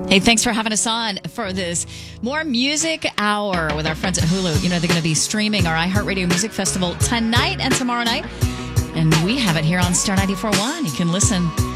Hey, thanks for having us on for this More Music Hour with our friends at Hulu. You know, they're going to be streaming our iHeartRadio Music Festival tonight and tomorrow night. And we have it here on Star 94.1. You can listen